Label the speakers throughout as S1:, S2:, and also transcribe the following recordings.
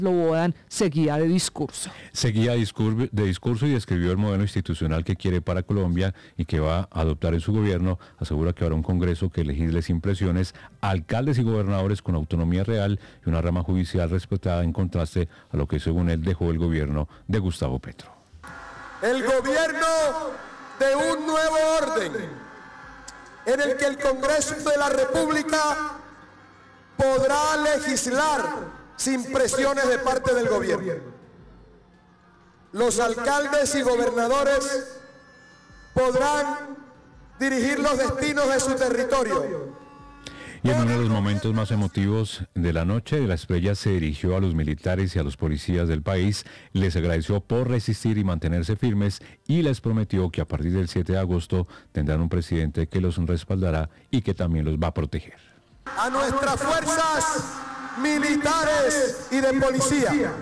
S1: Slobodan seguía de discurso.
S2: Seguía de discurso y describió el modelo institucional que quiere para Colombia y que va a adoptar en su gobierno. Asegura que habrá un Congreso que legisle sin presiones, alcaldes y gobernadores con autonomía real y una rama judicial respetada, en contraste a lo que según él dejó el gobierno de Gustavo Petro.
S3: El gobierno de un nuevo orden en el que el Congreso de la República podrá legislar sin presiones de parte del gobierno. Los alcaldes y gobernadores podrán dirigir los destinos de su territorio.
S2: Y en uno de los momentos más emotivos de la noche, la Espriella se dirigió a los militares y a los policías del país, les agradeció por resistir y mantenerse firmes y les prometió que a partir del 7 de agosto tendrán un presidente que los respaldará y que también los va a proteger.
S3: A nuestras fuerzas militares y de policía,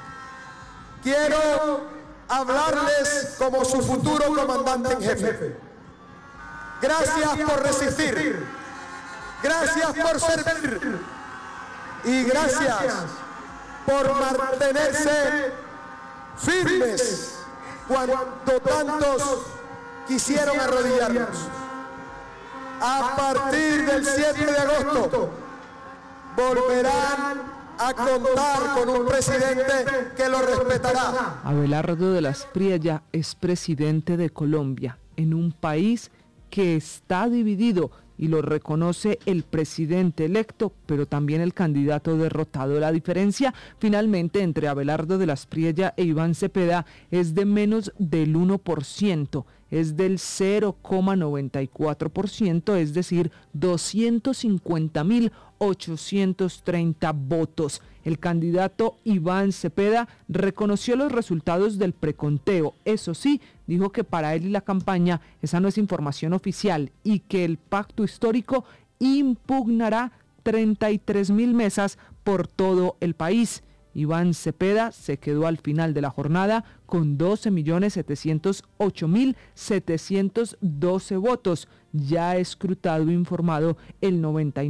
S3: quiero hablarles como su futuro comandante en jefe. Gracias por resistir. Gracias por servir y gracias por mantenerse firmes cuando tantos quisieron arrodillarnos. A partir del 7 de agosto volverán a contar con un presidente que lo respetará.
S1: Abelardo de la Espriella es presidente de Colombia en un país que está dividido y lo reconoce el presidente electo, pero también el candidato derrotado. La diferencia finalmente entre Abelardo de la Espriella e Iván Cepeda es de menos del 1%, es del 0,94%, es decir, 250.830 votos. El candidato Iván Cepeda reconoció los resultados del preconteo. Eso sí, dijo que para él y la campaña esa no es información oficial y que el pacto histórico impugnará 33.000 mesas por todo el país. Iván Cepeda se quedó al final de la jornada con 12.708.712 votos. Ya escrutado e informado el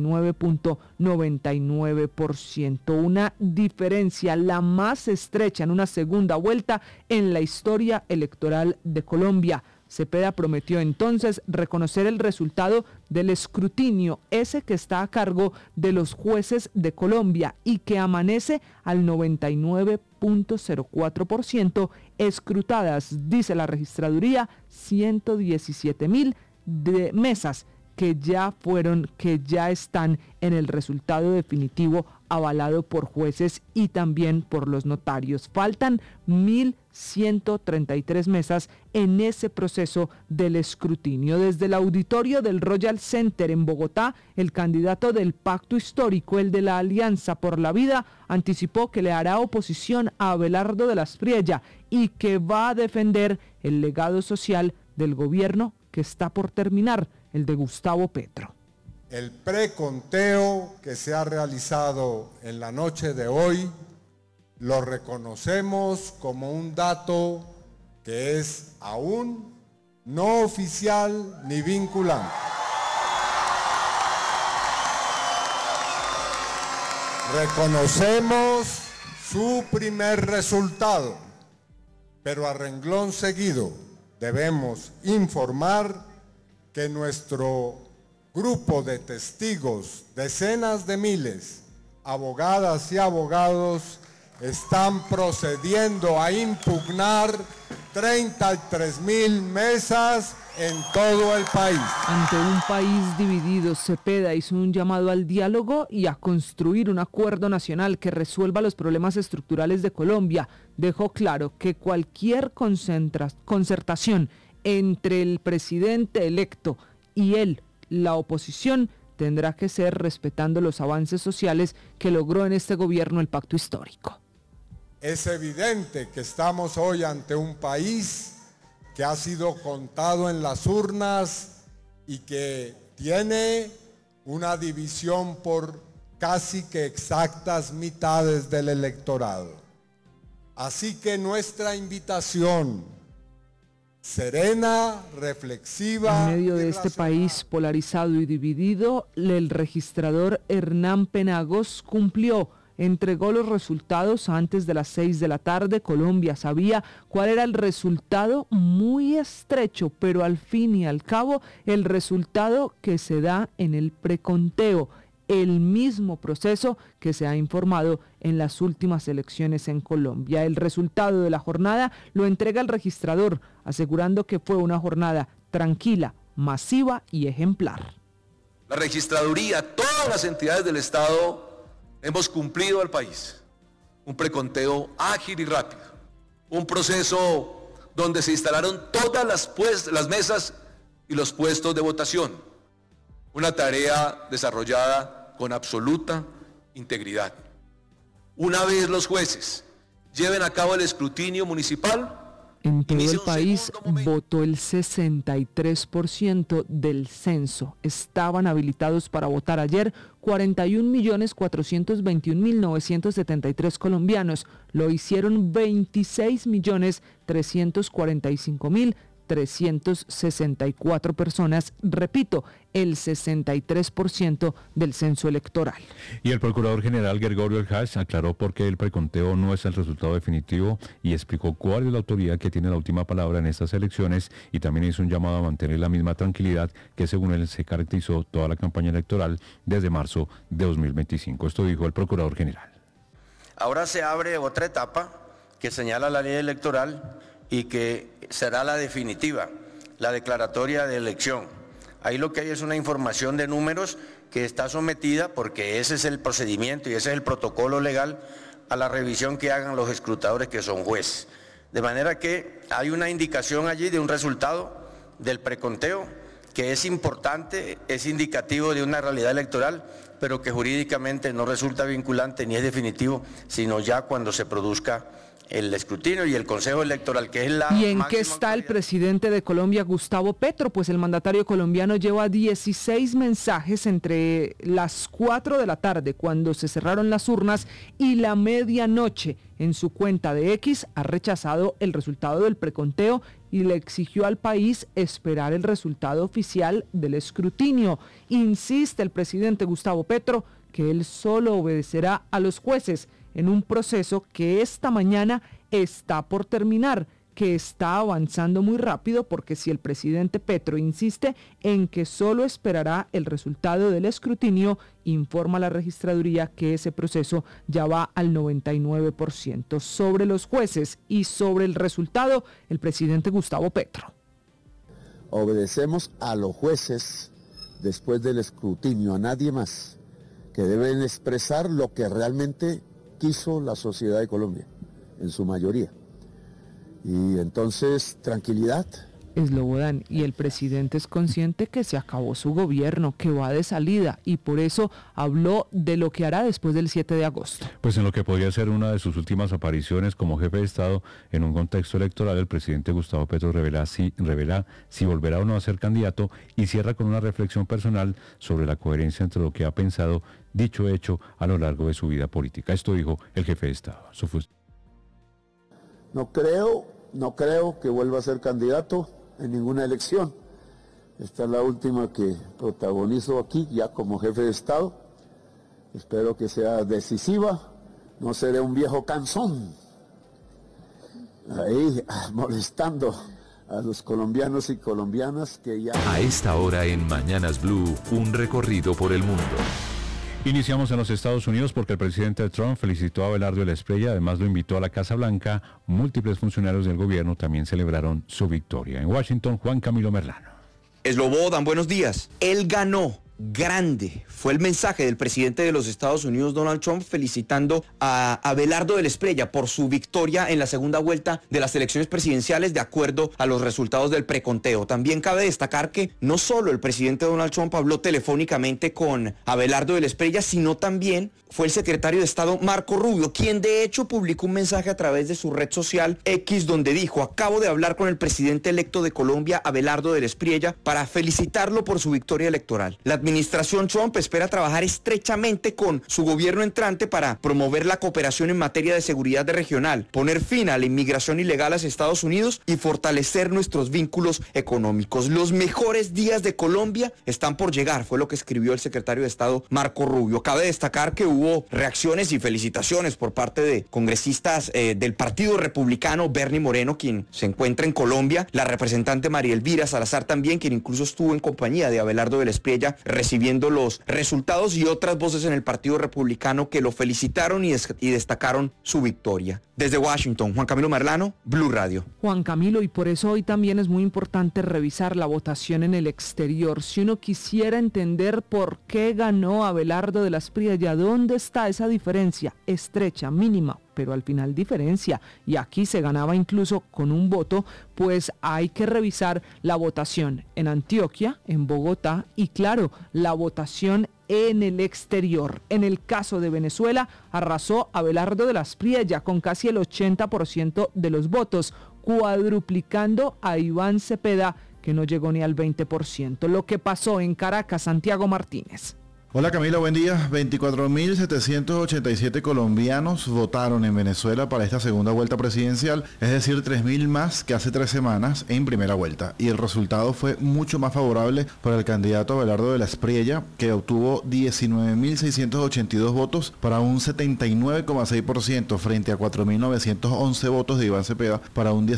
S1: 99.99%. Una diferencia la más estrecha en una segunda vuelta en la historia electoral de Colombia. Cepeda prometió entonces reconocer el resultado del escrutinio, ese que está a cargo de los jueces de Colombia y que amanece al 99.04% escrutadas, dice la registraduría, 117.000 de mesas que ya están en el resultado definitivo avalado por jueces y también por los notarios. Faltan 1.133 mesas en ese proceso del escrutinio. Desde el auditorio del Royal Center en Bogotá, el candidato del pacto histórico, el de la Alianza por la Vida, anticipó que le hará oposición a Abelardo de la Espriella y que va a defender el legado social del gobierno que está por terminar, el de Gustavo Petro.
S4: El preconteo que se ha realizado en la noche de hoy lo reconocemos como un dato que es aún no oficial ni vinculante. Reconocemos su primer resultado, pero a renglón seguido debemos informar que nuestro grupo de testigos, decenas de miles, abogadas y abogados, están procediendo a impugnar 33.000 mesas en todo el país.
S1: Ante un país dividido, Cepeda hizo un llamado al diálogo y a construir un acuerdo nacional que resuelva los problemas estructurales de Colombia. Dejó claro que cualquier concertación entre el presidente electo y él, la oposición, tendrá que ser respetando los avances sociales que logró en este gobierno el pacto histórico.
S4: Es evidente que estamos hoy ante un país que ha sido contado en las urnas y que tiene una división por casi que exactas mitades del electorado. Así que nuestra invitación serena, reflexiva.
S1: En medio de este país polarizado y dividido, el registrador Hernán Penagos cumplió entregó los resultados antes de las 6 de la tarde. Colombia sabía cuál era el resultado, muy estrecho, pero al fin y al cabo el resultado que se da en el preconteo, el mismo proceso que se ha informado en las últimas elecciones en Colombia. El resultado de la jornada lo entrega el registrador, asegurando que fue una jornada tranquila, masiva y ejemplar.
S5: La registraduría, todas las entidades del Estado hemos cumplido al país un preconteo ágil y rápido, un proceso donde se instalaron todas las mesas y los puestos de votación, una tarea desarrollada con absoluta integridad. Una vez los jueces lleven a cabo el escrutinio municipal,
S1: en todo el país votó el 63% del censo. Estaban habilitados para votar ayer 41.421.973 colombianos. Lo hicieron 26.345.364 personas. Repito, el 63% del censo electoral.
S2: Y el procurador general Gregorio Ordaz aclaró por qué el preconteo no es el resultado definitivo y explicó cuál es la autoridad que tiene la última palabra en estas elecciones, y también hizo un llamado a mantener la misma tranquilidad que según él se caracterizó toda la campaña electoral desde marzo de 2025. Esto dijo el procurador general.
S6: Ahora se abre otra etapa que señala la ley electoral y que será la definitiva, la declaratoria de elección. Ahí lo que hay es una información de números que está sometida, porque ese es el procedimiento y ese es el protocolo legal, a la revisión que hagan los escrutadores, que son jueces. De manera que hay una indicación allí de un resultado del preconteo que es importante, es indicativo de una realidad electoral, pero que jurídicamente no resulta vinculante ni es definitivo, sino ya cuando se produzca el escrutinio y el Consejo Electoral, que es la
S1: ¿Y en qué está el presidente de Colombia, Gustavo Petro? Pues el mandatario colombiano lleva 16 mensajes entre las 4 de la tarde, cuando se cerraron las urnas, y la medianoche. En su cuenta de X ha rechazado el resultado del preconteo y le exigió al país esperar el resultado oficial del escrutinio. Insiste el presidente Gustavo Petro que él solo obedecerá a los jueces en un proceso que esta mañana está por terminar, que está avanzando muy rápido, porque si el presidente Petro insiste en que solo esperará el resultado del escrutinio, informa la registraduría que ese proceso ya va al 99%. Sobre los jueces y sobre el resultado, el presidente Gustavo Petro.
S7: Obedecemos a los jueces después del escrutinio, a nadie más, que deben expresar lo que realmente quiso la sociedad de Colombia, en su mayoría. Y entonces, tranquilidad.
S1: Slobodan, y el presidente es consciente que se acabó su gobierno, que va de salida, y por eso habló de lo que hará después del 7 de agosto.
S2: Pues en lo que podría ser una de sus últimas apariciones como jefe de Estado en un contexto electoral, el presidente Gustavo Petro revela si volverá o no a ser candidato, y cierra con una reflexión personal sobre la coherencia entre lo que ha pensado, dicho, hecho a lo largo de su vida política. Esto dijo el jefe de Estado.
S7: No creo que vuelva a ser candidato en ninguna elección. Esta es la última que protagonizo aquí ya como jefe de Estado. Espero que sea decisiva. No seré un viejo cansón ahí molestando a los colombianos y colombianas que ya...
S8: A esta hora en Mañanas Blue, un recorrido por el mundo.
S2: Iniciamos en los Estados Unidos porque el presidente Trump felicitó a Abelardo de la Espriella, además lo invitó a la Casa Blanca. Múltiples funcionarios del gobierno también celebraron su victoria. En Washington, Juan Camilo Merlano.
S9: Slobodan, buenos días. Él ganó. Grande fue el mensaje del presidente de los Estados Unidos, Donald Trump, felicitando a Abelardo de la Espriella por su victoria en la segunda vuelta de las elecciones presidenciales de acuerdo a los resultados del preconteo. También cabe destacar que no solo el presidente Donald Trump habló telefónicamente con Abelardo de la Espriella, sino también fue el secretario de Estado Marco Rubio, quien de hecho publicó un mensaje a través de su red social X, donde dijo: acabo de hablar con el presidente electo de Colombia, Abelardo de la Espriella, para felicitarlo por su victoria electoral. La administración Trump espera trabajar estrechamente con su gobierno entrante para promover la cooperación en materia de seguridad regional, poner fin a la inmigración ilegal hacia Estados Unidos y fortalecer nuestros vínculos económicos. Los mejores días de Colombia están por llegar, fue lo que escribió el secretario de Estado Marco Rubio. Cabe destacar que hubo reacciones y felicitaciones por parte de congresistas del Partido Republicano, Bernie Moreno, quien se encuentra en Colombia, la representante María Elvira Salazar también, quien incluso estuvo en compañía de Abelardo de la Espriella recibiendo los resultados, y otras voces en el Partido Republicano que lo felicitaron y destacaron su victoria. Desde Washington, Juan Camilo Merlano, Blue Radio.
S1: Juan Camilo, y por eso hoy también es muy importante revisar la votación en el exterior. Si uno quisiera entender por qué ganó Abelardo de la Espriella, ¿dónde está esa diferencia? Estrecha, mínima, pero al final diferencia, y aquí se ganaba incluso con un voto, pues hay que revisar la votación en Antioquia, en Bogotá, y claro, la votación en el exterior. En el caso de Venezuela, arrasó Abelardo de la Espriella con casi el 80% de los votos, cuadruplicando a Iván Cepeda, que no llegó ni al 20%. Lo que pasó en Caracas, Santiago Martínez.
S10: Hola Camila, buen día. 24.787 colombianos votaron en Venezuela para esta segunda vuelta presidencial, es decir, 3.000 más que hace 3 semanas en primera vuelta. Y el resultado fue mucho más favorable para el candidato Abelardo de la Espriella, que obtuvo 19.682 votos para un 79,6% frente a 4.911 votos de Iván Cepeda para un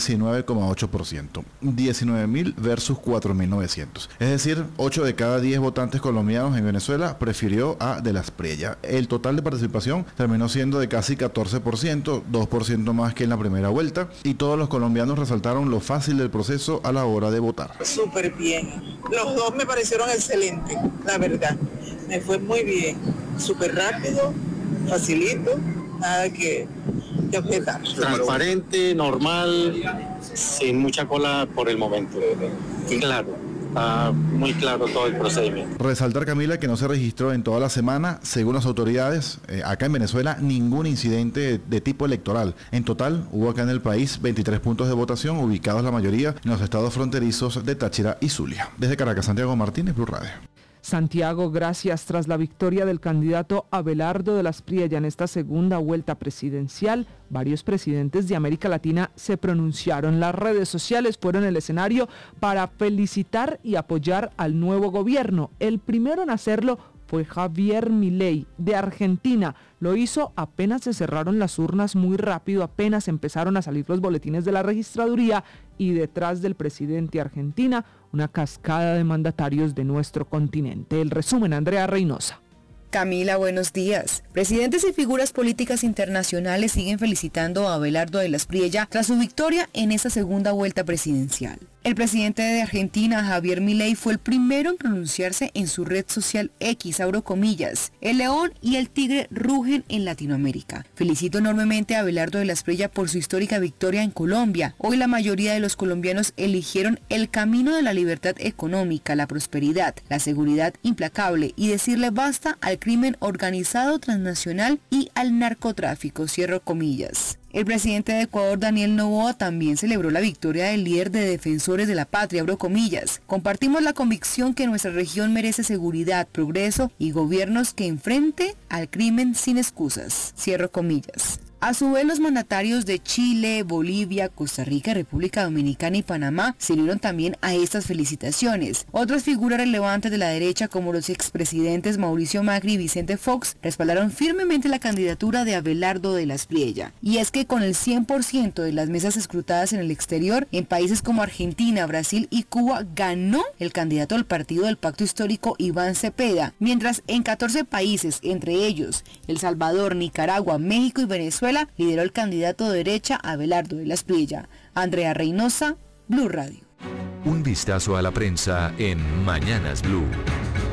S10: 19,8%. 19.000 versus 4.900. Es decir, 8 de cada 10 votantes colombianos en Venezuela prefirió a de la Espriella. El total de participación terminó siendo de casi 14%, 2% más que en la primera vuelta, y todos los colombianos resaltaron lo fácil del proceso a la hora de votar.
S11: Súper bien. Los dos me parecieron excelentes, la verdad. Me fue muy bien. Súper rápido, facilito, nada que objetar.
S12: Transparente, normal, sin mucha cola por el momento. Y claro. Está muy claro todo el procedimiento.
S10: Resaltar, Camila, que no se registró en toda la semana, según las autoridades, acá en Venezuela, ningún incidente de tipo electoral. En total, hubo acá en el país 23 puntos de votación, ubicados la mayoría en los estados fronterizos de Táchira y Zulia. Desde Caracas, Santiago Martínez, Blue Radio.
S1: Santiago, gracias. Tras la victoria del candidato Abelardo de la Espriella en esta segunda vuelta presidencial, varios presidentes de América Latina se pronunciaron. Las redes sociales fueron el escenario para felicitar y apoyar al nuevo gobierno. El primero en hacerlo fue Javier Milei, de Argentina. Lo hizo apenas se cerraron las urnas, muy rápido, apenas empezaron a salir los boletines de la registraduría, y detrás del presidente Argentina, una cascada de mandatarios de nuestro continente. El resumen, Andrea Reynosa.
S13: Camila, buenos días. Presidentes y figuras políticas internacionales siguen felicitando a Abelardo de la Espriella tras su victoria en esta segunda vuelta presidencial. El presidente de Argentina, Javier Milei, fue el primero en pronunciarse en su red social X, abro comillas. El león y el tigre rugen en Latinoamérica. Felicito enormemente a Abelardo de la Espriella por su histórica victoria en Colombia. Hoy la mayoría de los colombianos eligieron el camino de la libertad económica, la prosperidad, la seguridad implacable y decirle basta al crimen organizado transnacional y al narcotráfico, cierro comillas. El presidente de Ecuador, Daniel Noboa, también celebró la victoria del líder de Defensores de la Patria, abro comillas. Compartimos la convicción que nuestra región merece seguridad, progreso y gobiernos que enfrenten al crimen sin excusas, cierro comillas. A su vez, los mandatarios de Chile, Bolivia, Costa Rica, República Dominicana y Panamá se unieron también a estas felicitaciones. Otras figuras relevantes de la derecha, como los expresidentes Mauricio Macri y Vicente Fox, respaldaron firmemente la candidatura de Abelardo de la Espriella. Y es que con el 100% de las mesas escrutadas en el exterior, en países como Argentina, Brasil y Cuba, ganó el candidato del partido del Pacto Histórico, Iván Cepeda, mientras en 14 países, entre ellos El Salvador, Nicaragua, México y Venezuela, lideró el candidato de derecha Abelardo de la Espriella. Andrea Reynosa, Blue Radio.
S8: Un vistazo a la prensa en Mañanas Blue.